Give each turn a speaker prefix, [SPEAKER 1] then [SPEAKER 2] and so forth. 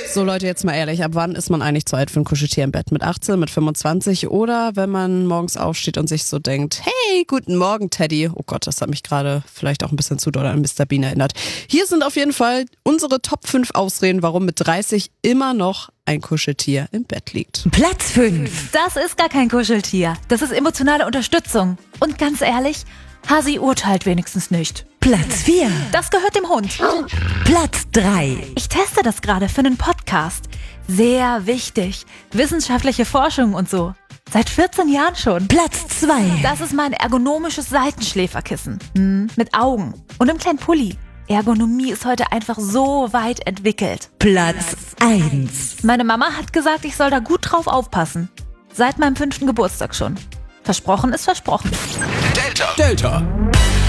[SPEAKER 1] So Leute, jetzt mal ehrlich, ab wann ist man eigentlich zu alt für ein Kuscheltier im Bett? Mit 18, mit 25 oder wenn man morgens aufsteht und sich so denkt, hey, guten Morgen Teddy. Oh Gott, das hat mich gerade vielleicht auch ein bisschen zu doll an Mr. Bean erinnert. Hier sind auf jeden Fall unsere Top 5 Ausreden, warum mit 30 immer noch ein Kuscheltier im Bett liegt.
[SPEAKER 2] Platz 5.
[SPEAKER 3] Das ist gar kein Kuscheltier. Das ist emotionale Unterstützung. Und ganz ehrlich, Hasi urteilt wenigstens nicht.
[SPEAKER 2] Platz 4.
[SPEAKER 3] Das gehört dem Hund.
[SPEAKER 2] Platz 3.
[SPEAKER 3] Ich teste das gerade für einen Podcast. Sehr wichtig. Wissenschaftliche Forschung und so. Seit 14 Jahren schon.
[SPEAKER 2] Platz 2.
[SPEAKER 3] Das ist mein ergonomisches Seitenschläferkissen. Mit Augen und einem kleinen Pulli. Ergonomie ist heute einfach so weit entwickelt.
[SPEAKER 2] Platz 1.
[SPEAKER 3] Meine Mama hat gesagt, ich soll da gut drauf aufpassen. Seit meinem 5. Geburtstag schon. Versprochen ist versprochen.
[SPEAKER 4] Delta.